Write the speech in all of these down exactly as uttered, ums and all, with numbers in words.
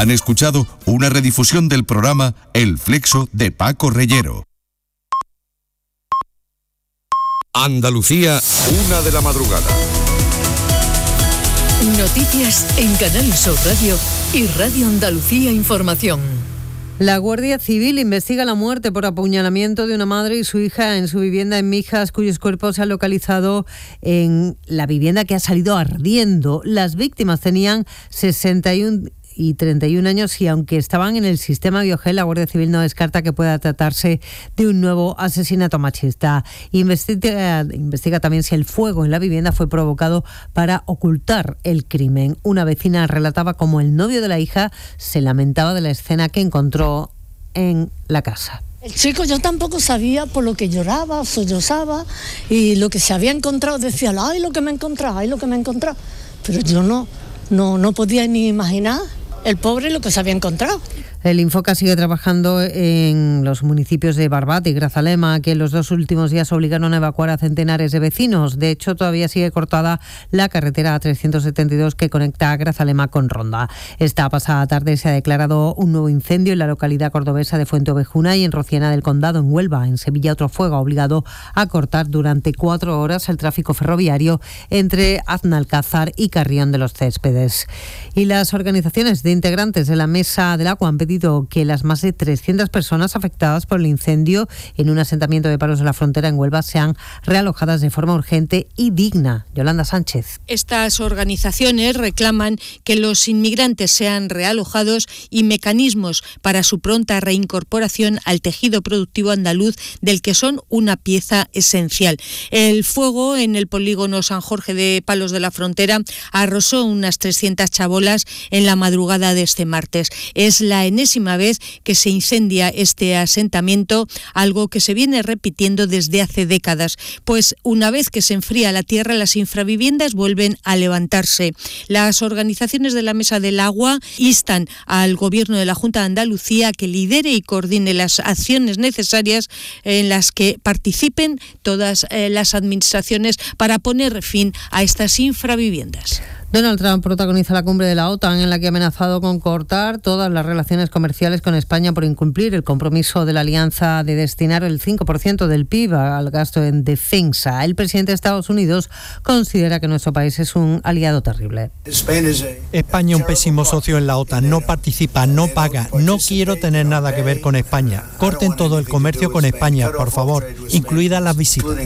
Han escuchado una redifusión del programa El Flexo de Paco Reyero. Andalucía, una de la madrugada. Noticias en Canal Sur Radio y Radio Andalucía Información. La Guardia Civil investiga la muerte por apuñalamiento de una madre y su hija en su vivienda en Mijas, cuyos cuerpos se han localizado en la vivienda que ha salido ardiendo. Las víctimas tenían sesenta y uno y treinta y un años y aunque estaban en el sistema Biogel, la Guardia Civil no descarta que pueda tratarse de un nuevo asesinato machista. Investiga, investiga también si el fuego en la vivienda fue provocado para ocultar el crimen. Una vecina relataba cómo el novio de la hija se lamentaba de la escena que encontró en la casa. El chico yo tampoco sabía por lo que lloraba, sollozaba y lo que se había encontrado, decía, ay, lo que me he encontrado, ay, lo que me he encontrado. Pero yo no, no, no podía ni imaginar el pobre lo que se había encontrado. El Infoca sigue trabajando en los municipios de Barbate y Grazalema, que en los dos últimos días obligaron a evacuar a centenares de vecinos. De hecho, todavía sigue cortada la carretera A trescientos setenta y dos que conecta a Grazalema con Ronda. Esta pasada tarde se ha declarado un nuevo incendio en la localidad cordobesa de Fuenteovejuna y en Rociana del Condado, en Huelva. En Sevilla, otro fuego ha obligado a cortar durante cuatro horas el tráfico ferroviario entre Aznalcázar y Carrión de los Céspedes. Y las organizaciones de integrantes de la Mesa del Agua han pedido que las más de trescientas personas afectadas por el incendio en un asentamiento de Palos de la Frontera en Huelva sean realojadas de forma urgente y digna. Yolanda Sánchez. Estas organizaciones reclaman que los inmigrantes sean realojados y mecanismos para su pronta reincorporación al tejido productivo andaluz, del que son una pieza esencial. El fuego en el polígono San Jorge de Palos de la Frontera arrasó unas trescientas chabolas en la madrugada de este martes. Es la enésima vez que se incendia este asentamiento, algo que se viene repitiendo desde hace décadas, pues una vez que se enfría la tierra, las infraviviendas vuelven a levantarse. Las organizaciones de la Mesa del Agua instan al Gobierno de la Junta de Andalucía a que lidere y coordine las acciones necesarias en las que participen todas eh, las administraciones para poner fin a estas infraviviendas. Donald Trump protagoniza la cumbre de la OTAN en la que ha amenazado con cortar todas las relaciones comerciales con España por incumplir el compromiso de la alianza de destinar el cinco por ciento del P I B al gasto en defensa. El presidente de Estados Unidos considera que nuestro país es un aliado terrible. España, un pésimo socio en la OTAN, no participa, no paga, no quiero tener nada que ver con España. Corten todo el comercio con España, por favor, incluidas las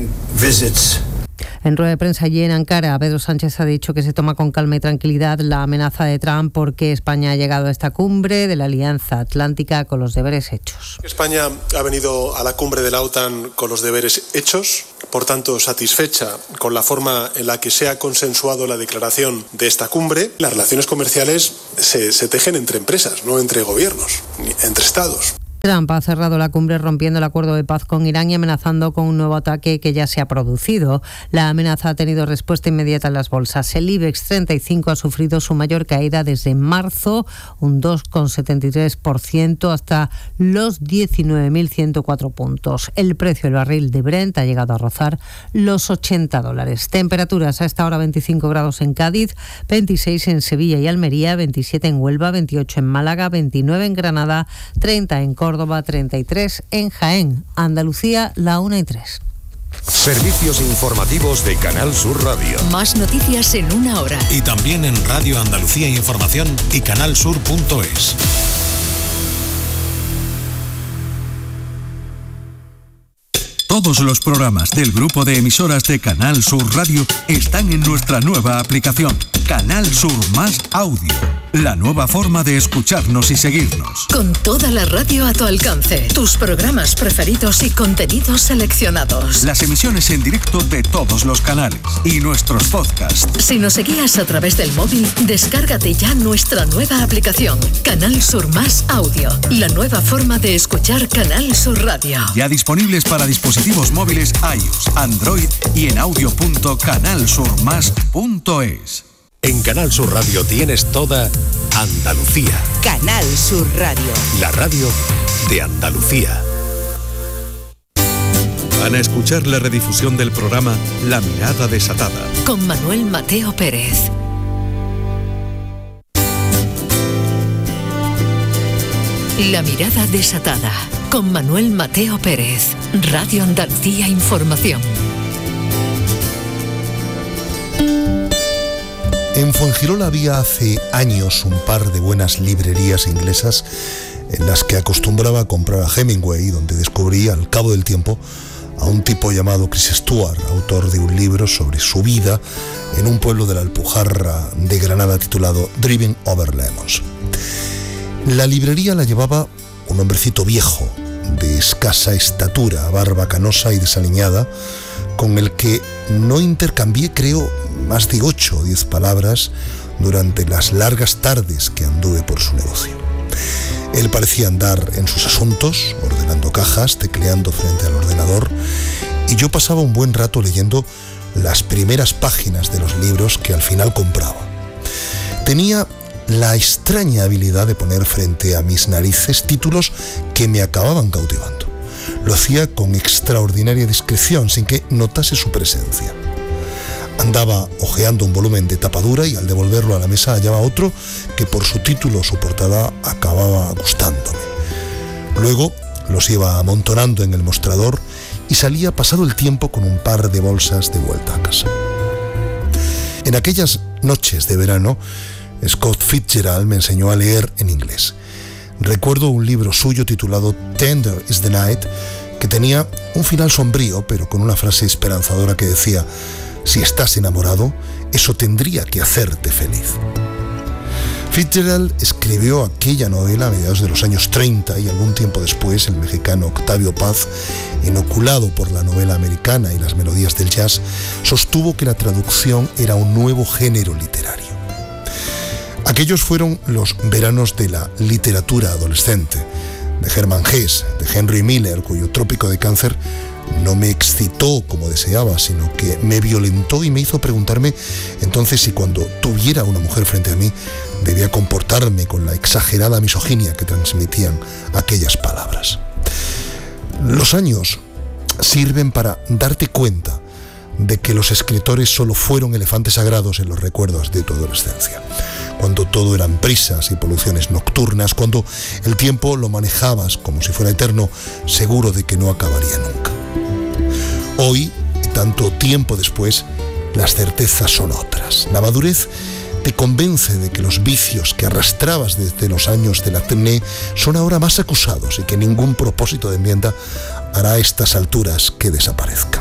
visitas. En rueda de prensa allí en Ankara, Pedro Sánchez ha dicho que se toma con calma y tranquilidad la amenaza de Trump porque España ha llegado a esta cumbre de la Alianza Atlántica con los deberes hechos. España ha venido a la cumbre de la OTAN con los deberes hechos, por tanto satisfecha con la forma en la que se ha consensuado la declaración de esta cumbre. Las relaciones comerciales se, se tejen entre empresas, no entre gobiernos, ni entre estados. Trump ha cerrado la cumbre rompiendo el acuerdo de paz con Irán y amenazando con un nuevo ataque que ya se ha producido. La amenaza ha tenido respuesta inmediata en las bolsas. El IBEX treinta y cinco ha sufrido su mayor caída desde marzo, un dos coma setenta y tres por ciento hasta los diecinueve mil ciento cuatro puntos. El precio del barril de Brent ha llegado a rozar los ochenta dólares. Temperaturas a esta hora: veinticinco grados en Cádiz, veintiséis en Sevilla y Almería, veintisiete en Huelva, veintiocho en Málaga, veintinueve en Granada, treinta en Córdoba, Córdoba, treinta y tres en Jaén. Andalucía, la una y tres. Servicios informativos de Canal Sur Radio. Más noticias en una hora. Y también en Radio Andalucía Información y canalsur punto es. Todos los programas del grupo de emisoras de Canal Sur Radio están en nuestra nueva aplicación, Canal Sur Más Audio. La nueva forma de escucharnos y seguirnos. Con toda la radio a tu alcance. Tus programas preferidos y contenidos seleccionados. Las emisiones en directo de todos los canales y nuestros podcasts. Si nos seguías a través del móvil, descárgate ya nuestra nueva aplicación, Canal Sur Más Audio. La nueva forma de escuchar Canal Sur Radio. Ya disponibles para dispositivos móviles iOS, Android y en audio punto canal sur más punto es. En Canal Sur Radio tienes toda Andalucía. Canal Sur Radio. La radio de Andalucía. Van a escuchar la redifusión del programa La Mirada Desatada. Con Manuel Mateo Pérez. La mirada desatada, con Manuel Mateo Pérez, Radio Andalucía Información. En Fuengirola había hace años un par de buenas librerías inglesas en las que acostumbraba a comprar a Hemingway, donde descubrí al cabo del tiempo a un tipo llamado Chris Stuart, autor de un libro sobre su vida en un pueblo de la Alpujarra de Granada titulado Driven Over Lemons. La librería la llevaba un hombrecito viejo, de escasa estatura, barba canosa y desaliñada, con el que no intercambié, creo, más de ocho o diez palabras durante las largas tardes que anduve por su negocio. Él parecía andar en sus asuntos, ordenando cajas, tecleando frente al ordenador, y yo pasaba un buen rato leyendo las primeras páginas de los libros que al final compraba. Tenía la extraña habilidad de poner frente a mis narices títulos que me acababan cautivando. Lo hacía con extraordinaria discreción, sin que notase su presencia. Andaba hojeando un volumen de tapadura y al devolverlo a la mesa hallaba otro que por su título o su portada acababa gustándome. Luego los iba amontonando en el mostrador y salía pasado el tiempo con un par de bolsas de vuelta a casa. En aquellas noches de verano, Scott Fitzgerald me enseñó a leer en inglés. Recuerdo un libro suyo titulado Tender is the Night, que tenía un final sombrío, pero con una frase esperanzadora que decía: si estás enamorado, eso tendría que hacerte feliz. Fitzgerald escribió aquella novela a mediados de los años treinta y algún tiempo después el mexicano Octavio Paz, inoculado por la novela americana y las melodías del jazz, sostuvo que la traducción era un nuevo género literario. Aquellos fueron los veranos de la literatura adolescente, de Hermann Hesse, de Henry Miller, cuyo Trópico de Cáncer no me excitó como deseaba, sino que me violentó y me hizo preguntarme entonces si cuando tuviera una mujer frente a mí debía comportarme con la exagerada misoginia que transmitían aquellas palabras. Los años sirven para darte cuenta de que los escritores solo fueron elefantes sagrados en los recuerdos de tu adolescencia, cuando todo eran prisas y poluciones nocturnas, cuando el tiempo lo manejabas como si fuera eterno, seguro de que no acabaría nunca. Hoy, tanto tiempo después, las certezas son otras. La madurez te convence de que los vicios que arrastrabas desde los años del acné son ahora más acusados y que ningún propósito de enmienda hará a estas alturas que desaparezcan.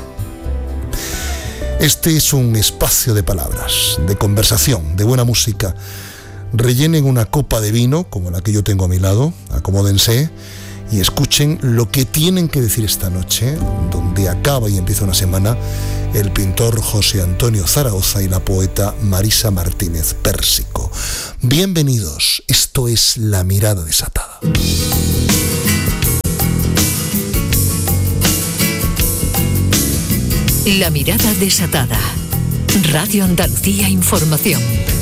Este es un espacio de palabras, de conversación, de buena música. Rellenen una copa de vino, como la que yo tengo a mi lado, acomódense y escuchen lo que tienen que decir esta noche, donde acaba y empieza una semana, el pintor José Antonio Zaragoza y la poeta Marisa Martínez Pérsico. Bienvenidos, esto es La Mirada Desatada. La Mirada Desatada. Radio Andalucía Información.